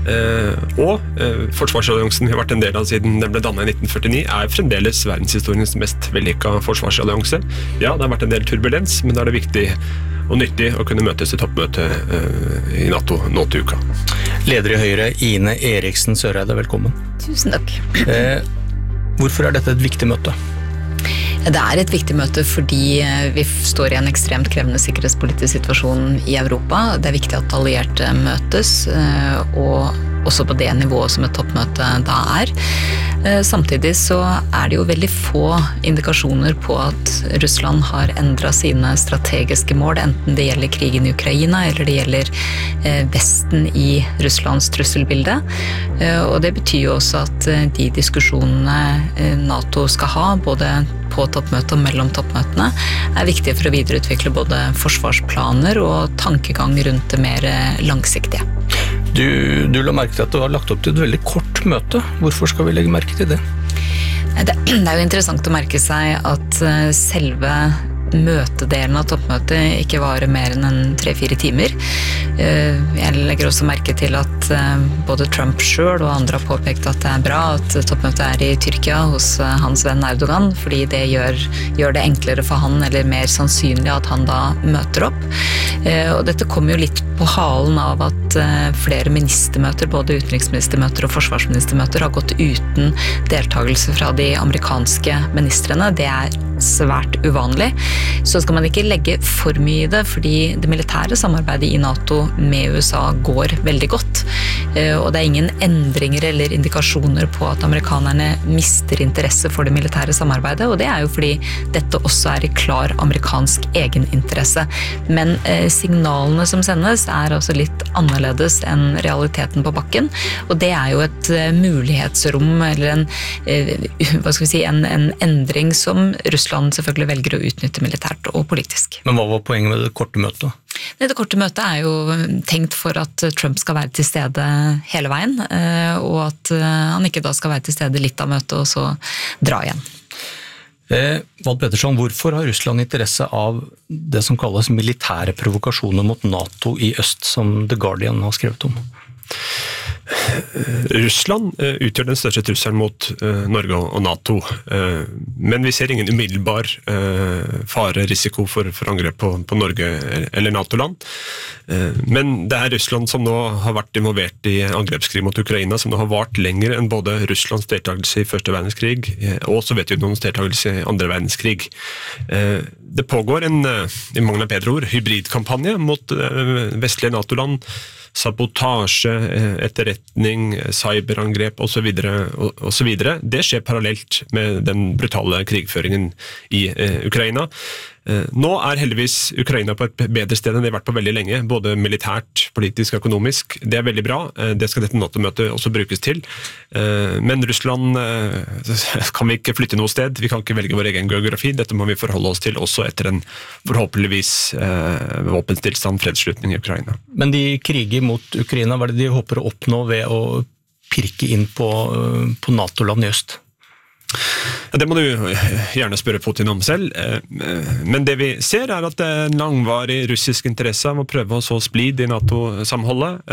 Og forsvarsalliansen vi har vært en del av siden den ble dannet i 1949, er fremdeles verdenshistoriens mest vellykket forsvarsallianse. Ja, det har vært en del turbulens, men da er det viktig og nyttig å kunne møtes i toppmøte i NATO nå til uka. Leder i Høyre, Ine Eriksen Søreide, velkommen. Tusen takk. Hvorfor er dette et viktig møte? Det er et viktig møte fordi vi står i en ekstremt krevende sikkerhetspolitisk situasjon i Europa. Det er viktig at allierte møtes, og også på det nivået som et toppmøte da er. Samtidig så er det jo veldig få indikasjoner på at Russland har endret sine strategiske mål, enten det gjelder krigen i Ukraina eller det gjelder Vesten i Russlands trusselbilde. Og det betyr jo også at de diskusjonene NATO skal ha, både på toppmøtet og mellom toppmøtene, er viktige for å videreutvikle både forsvarsplaner og tankegang rundt det mer langsiktige. Du la merke til at du har lagt opp til et veldig kort møte. Hvorfor skal vi legge merke til det? Det er jo interessant å merke seg at selve møtedelen av toppmøtet ikke varer mer enn 3-4 timer. Jeg legger også merke til at både Trump selv og andre har påpekt at det er bra at toppmøtet er i Tyrkia hos hans venn Erdogan, fordi det gjør det enklere for han, eller mer sannsynlig at han da møter opp. Og dette kommer jo litt på halen av at flere ministermøter, både utenriksministermøter og forsvarsministermøter, har gått uten deltakelse fra de amerikanske ministrene. Det er svært uvanlig. Så skal man ikke legge for mye i det, fordi det militære samarbeidet i NATO med USA går veldig godt. Og det er ingen endringer eller indikasjoner på at amerikanerne mister interesse for det militære samarbeidet, og det er jo fordi dette også er i klar amerikansk egeninteresse. Men signalene som sendes er altså litt annerledes enn realiteten på bakken, og det er jo et mulighetsrom, eller en endring som Russland selvfølgelig velger å utnytte militært og politisk. Men hva var poenget med det korte møtet? Det korte møtet er jo tenkt for at Trump skal være til stede hele veien, og at han ikke da skal være til stede litt av møtet og så dra igjen. Vad Pettersson, hvorfor har Russland interesse av det som kalles militære provokasjoner mot NATO i øst, som The Guardian har skrevet om? Russland utgjør den største trusselen mot Norge og NATO, men vi ser ingen umiddelbar fare, risiko for angrep på Norge eller NATO-land. Men det er Russland som nå har vært involvert i angrepskrig mot Ukraina, som nå har vart lenger enn både Russlands deltakelse i første verdenskrig og Sovjetunionens deltakelse i andre verdenskrig. Det pågår en, i mangel av bedre ord, hybridkampanje mot vestlige NATO-land, sabotasje, etterretning, cyberangrep og så videre. Det skjer parallelt med den brutale krigføringen i Ukraina. Nå er heldigvis Ukraina på et bedre sted enn det har vært på veldig lenge, både militært, politisk, økonomisk. Det er veldig bra. Det skal dette NATO-møtet også brukes til. Men Russland kan vi ikke flytte noe sted. Vi kan ikke velge vår egen geografi. Dette må vi forholde oss til også etter en forhåpentligvis våpenstillstand, fredsslutning i Ukraina. Men de kriger mot Ukraina, hva er det de håper å oppnå ved å pirke inn på NATO-land i øst? Ja, det må du gjerne spørre Putin om selv, men det vi ser er at det er en langvarig russisk interesse av å prøve å så splid i NATO-samholdet.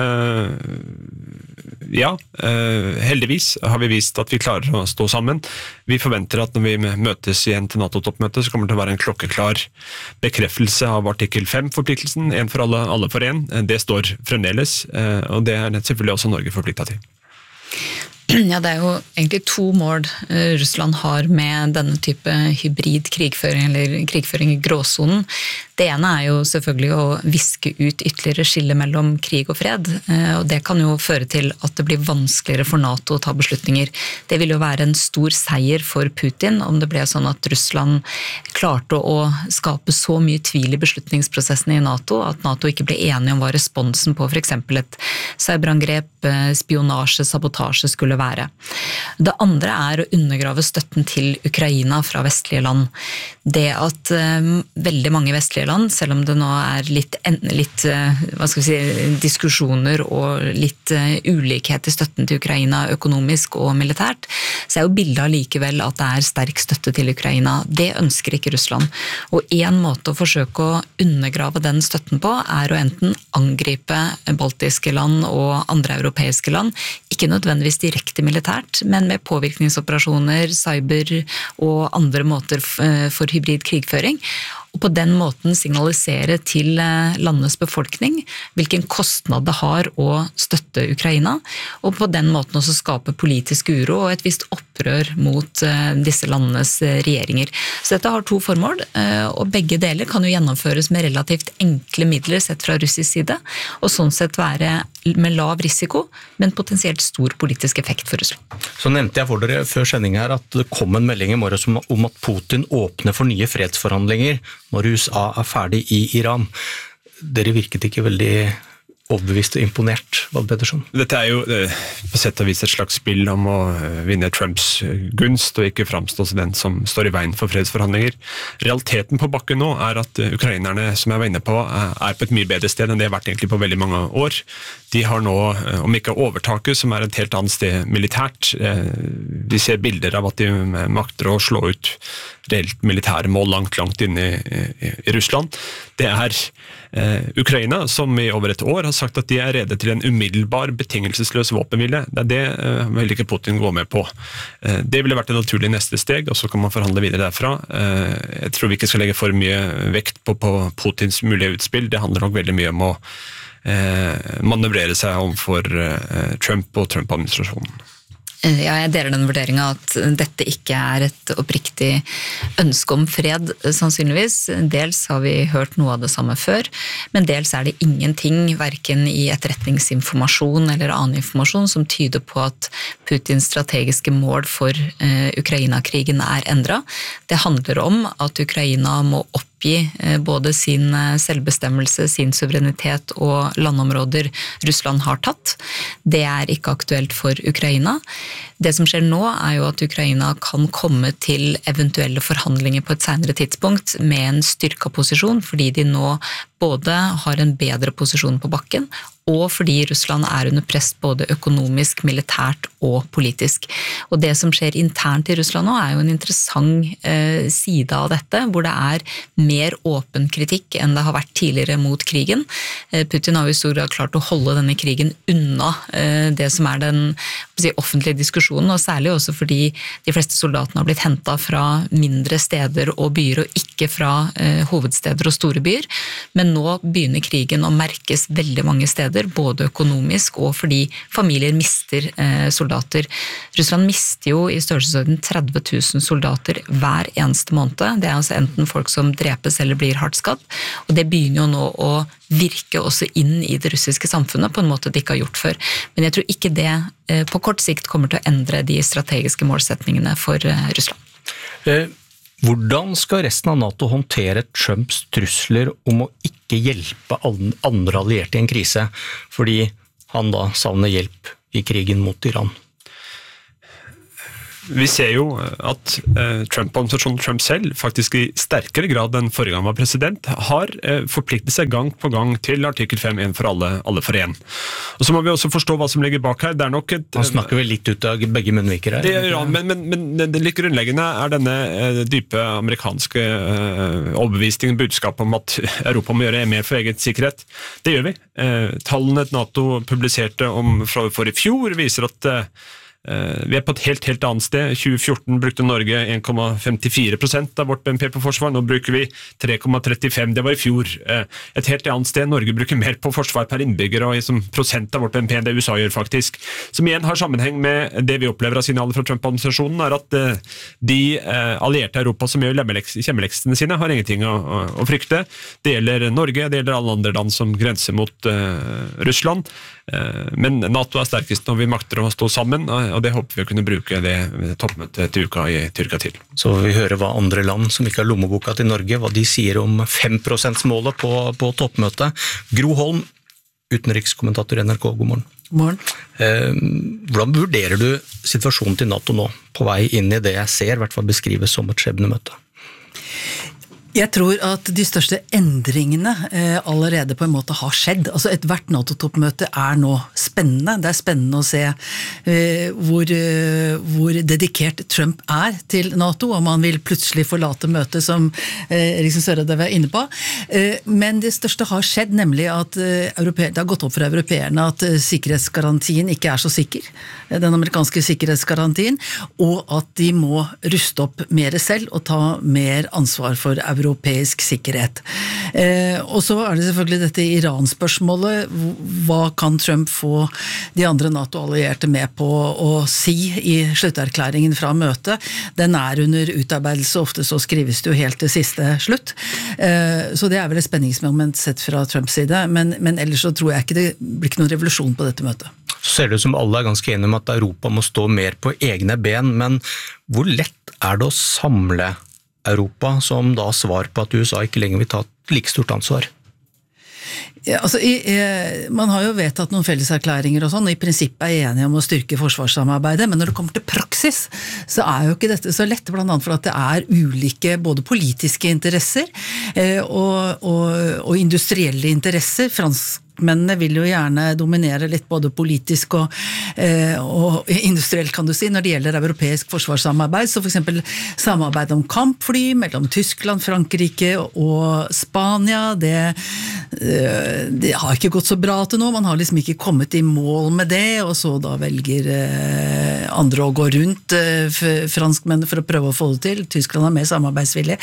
Ja, heldigvis har vi vist at vi klarer å stå sammen. Vi forventer at når vi møtes igjen til NATO-toppmøtet, så kommer det til å være en klokkeklar bekreftelse av artikkel 5-forpliktelsen, en for alle, alle for en. Det står fremdeles, og det er selvfølgelig også Norge forpliktet til. Ja, det er jo egentlig to mål Russland har med denne type hybrid krigføring, eller krigføring i gråzonen. Det ene er jo selvfølgelig å viske ut ytterligere skille mellom krig og fred, og det kan jo føre til at det blir vanskeligere for NATO å ta beslutninger. Det vil jo være en stor seier for Putin om det ble sånn at Russland klarte å skape så mye tvil i beslutningsprosessen i NATO, at NATO ikke ble enige om hva responsen på for eksempel et cyberangrep, spionasje, sabotasje skulle være. Det andre er å undergrave støtten til Ukraina fra vestlige land. Det at veldig mange vestlige land, selv om det nå er litt hva skal vi si, diskusjoner og litt ulikhet i støtten til Ukraina økonomisk og militært, så er jo bildet likevel at det er sterk støtte til Ukraina. Det ønsker ikke Russland. Og en måte å forsøke å undergrave den støtten på er å enten angripe baltiske land og andre europeiske land, ikke nødvendigvis direkte militært, men med påvirkningsoperasjoner, cyber og andre måter for hybrid krigføring, og på den måten signalisere til landets befolkning hvilken kostnad det har å støtte Ukraina, og på den måten også skape politisk uro og et visst opprør mot disse landenes regjeringer. Så dette har to formål, og begge deler kan jo gjennomføres med relativt enkle midler sett fra russisk side, og sånn sett være med lav risiko, men potensielt stor politisk effekt for Russland. Så nevnte jeg for dere før sending her at det kom en melding i morges om at Putin åpner for nye fredsforhandlinger når USA er ferdig i Iran. Dere virket ikke veldig overbevist og imponert, Valg Pettersson? Dette er jo på sett og vis et slags spill om å vinne Trumps gunst og ikke framstå som den som står i veien for fredsforhandlinger. Realiteten på bakken nå er at ukrainerne, som jeg var inne på, er på et mye bedre sted enn det har vært egentlig på veldig mange år. De har nå, om ikke overtaket, som er et helt annet sted militært. Vi ser bilder av at de makter å slå ut reelt militære mål langt inne i Russland. Det er Ukraina som i over et år har sagt at de er rede til en umiddelbar betingelsesløs våpenhvile. Det er det vil ikke Putin gå med på. Det ville vært et naturlig neste steg, og så kan man forhandle videre derfra. Jeg tror vi ikke skal legge for mye vekt på Putins mulige utspill. Det handler nok veldig mye om å manøvrere seg overfor Trump og Trump-administrasjonen. Ja, jeg deler den vurderingen at dette ikke er et oppriktig ønske om fred, sannsynligvis. Dels har vi hørt noe av det samme før, men dels er det ingenting, hverken i etterretningsinformasjon eller annen informasjon, som tyder på at Putins strategiske mål for Ukraina-krigen er endret. Det handler om at Ukraina må oppgi både sin selvbestemmelse, sin suverenitet og landområder Russland har tatt. Det er ikke aktuelt for Ukraina. Det som skjer nå er jo at Ukraina kan komme til eventuelle forhandlinger på et senere tidspunkt med en styrket posisjon, fordi de nå både har en bedre posisjon på bakken og fordi Russland under press både økonomisk, militært og politisk. Og det som skjer internt i Russland nå jo en interessant side av dette, hvor det mer åpen kritikk enn det har vært tidligere mot krigen. Putin har jo i stor grad klart å holde denne krigen unna det som den offentlige diskusjonen, og særlig også fordi de fleste soldatene har blitt hentet fra mindre steder og byer, og ikke fra hovedsteder og store byer. Men nå begynner krigen å merkes veldig mange steder, både økonomisk og fordi familier mister soldater. Russland mister jo i størrelsesorden 30 000 soldater hver eneste måned. Det altså enten folk som drepes eller blir hardt skadd, og det begynner jo nå å virke også inn i det russiske samfunnet på en måte de ikke har gjort før. Men jeg tror ikke det på kort sikt kommer til å endre de strategiske målsetningene for Russland. Hvordan skal resten av NATO håndtere Trumps trusler om å ikke hjelpe andre allierte i en krise, fordi han da savner hjelp i krigen mot Iran? Vi ser jo at Trump-administrasjonen Trump selv faktisk i sterkere grad enn forrige gang var president, har forpliktet seg gang på gang til artikkel 5, en for alle, alle for en. Og så må vi også forstå hva som ligger bak her. Det nok Han snakker vel litt ut av begge munnviker her? Ja, men det litt grunnleggende denne dype amerikanske overbevisningen, budskap om at Europa må gjøre mer for eget sikkerhet. Det gjør vi. Tallene NATO publiserte for i fjor viser at vi på et helt annet sted. I 2014 brukte Norge 1,54% av vårt BNP på forsvar, nå bruker vi 3,35%, det var i fjor. Et helt annet sted, Norge bruker mer på forsvar per innbygger og som prosent av vårt BNP enn det USA gjør faktisk. Som igjen har sammenheng med det vi opplever av signaler fra Trump-administrasjonen, at de allierte Europa som gjør kjemmeleksene sine har ingenting å frykte. Det gjelder Norge, det gjelder alle andre land som grenser mot Russland. Men NATO sterkest når vi makter å stå sammen, og det håper vi å kunne bruke det toppmøtet til uka i Tyrkia til. Så vi hører hva andre land som ikke har lommeboka til Norge, hva de sier om 5%-målet på toppmøtet. Gro Holm, utenrikskommentator i NRK, god morgen. God morgen. Hvordan vurderer du situasjonen til NATO nå, på vei inn i det jeg ser, i hvert fall beskrives som et skjebnemøte? Jeg tror at de største endringene allerede på en måte har skjedd. Altså hvert NATO-toppmøte nå spennende. Det spennende å se hvor dedikert Trump til NATO, om han vil plutselig forlate møtet som Eriksen Søreide var inne på. Men det største har skjedd, nemlig at det har gått opp for europeerne at sikkerhetsgarantien ikke så sikker, den amerikanske sikkerhetsgarantien, og at de må ruste opp mer selv og ta mer ansvar for europeisk sikkerhet. Og så det selvfølgelig dette Iran-spørsmålet. Hva kan Trump få de andre NATO-allierte med på å si i slutterklæringen fra møtet? Den under utarbeidelse, ofte så skrives det jo helt til siste slutt. Så det vel et spenningsmoment sett fra Trumps side, men ellers så tror jeg ikke det blir ikke noen revolusjon på dette møtet. Så ser det ut som alle ganske enige om at Europa må stå mer på egne ben, men hvor lett det å samle Europa som da svar på at USA ikke lenger vil ta et like stort ansvar? Ja, altså, man har jo vedtatt noen felleserklæringer og sånn, og i prinsippet enige om å styrke forsvarssamarbeidet, men når det kommer til praksis, så jo ikke dette så lett, blant annet for at det ulike både politiske interesser og industrielle interesser. Franskmennene vil jo gjerne dominere litt både politisk og industrielt, kan du si, når det gjelder europeisk forsvarssamarbeid, så for eksempel samarbeid om kampfly mellom Tyskland, Frankrike og Spania, det har ikke gått så bra til nå, man har liksom ikke kommet i mål med det, og så da velger andre å gå rundt franskmennene for å prøve å få det til. Tyskland mer samarbeidsvillig.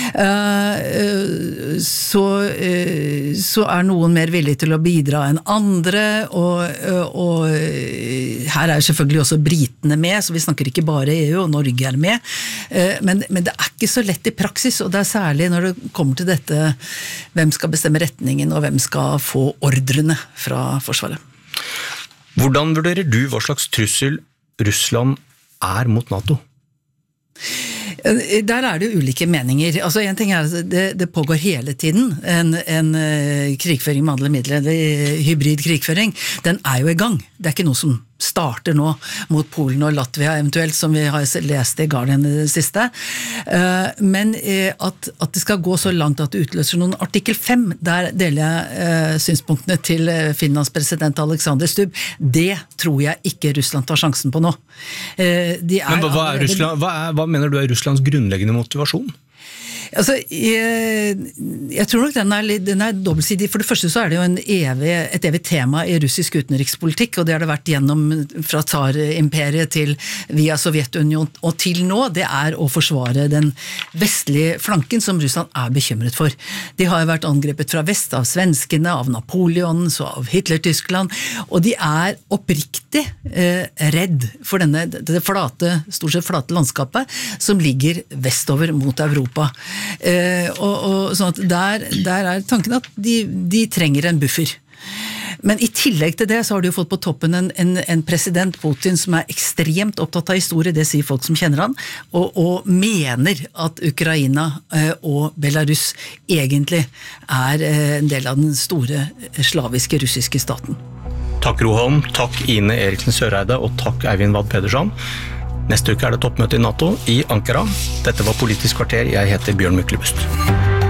Så noen mer villige til å bidra enn andre, og her selvfølgelig også britene med, så vi snakker ikke bare EU, og Norge med, men det ikke så lett i praksis, og det særlig når det kommer til dette, hvem skal bestemme retningen, og hvem skal få ordrene fra Forsvaret. Hvordan vurderer du hva slags trussel Russland mot NATO? Der det ulike meninger. Altså en ting at det pågår hele tiden en krigføring med andre midler, hybrid krigføring. Den jo i gang. Det ikke noe som starter nå mot Polen og Latvia eventuelt, som vi har lest i Guardian i det siste. Men at det skal gå så langt at det utløser noen artikkel 5, der deler jeg synspunktene til Finlands president Alexander Stubb. Det tror jeg ikke Russland tar sjansen på nå. Men hva mener du er Russlands grunnleggende motivasjon? Altså, jeg tror nok den er dobbeltsidig. For det første så er det jo et evig tema i russisk utenrikspolitikk, og det har det vært gjennom fra Tsar-imperiet til via Sovjetunionen og til nå, det er å forsvare den vestlige flanken som Russland er bekymret for. De har jo vært angrepet fra vest av svenskene, av Napoleon, så av Hitler-Tyskland, og de er oppriktig redd for det stort sett flate landskapet som ligger vestover mot Europa. Og sånn at der er tanken at de trenger en buffer. Men i tillegg til det så har de jo fått på toppen en president Putin som er ekstremt opptatt av historie, det sier folk som kjenner han, og mener at Ukraina og Belarus egentlig er en del av den store slaviske russiske staten. Takk Roholm, takk Ine Eriksen Søreide og takk Eivind Vad Pedersen. Neste uke er det toppmøte i NATO i Ankara. Dette var Politisk kvarter, jeg heter Bjørn Myklebust.